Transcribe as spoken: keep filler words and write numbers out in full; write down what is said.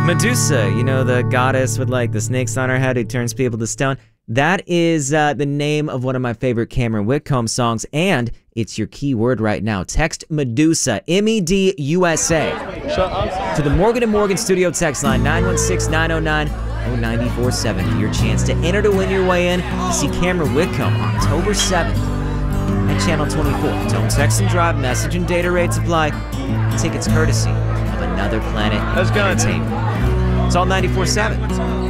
Medusa, you know, the goddess with like the snakes on her head who turns people to stone. That is uh, the name of one of my favorite Cameron Whitcomb songs, and it's your key word right now. Text Medusa, M E D U S A, to the Morgan and Morgan studio text line nine one six, nine oh nine, oh nine four seven for your chance to enter to win your way in to see Cameron Whitcomb October seventh at Channel twenty-four. Don't text and drive, message and data rates apply. Tickets courtesy of Another Planet Entertainment. It's all ninety-four seven.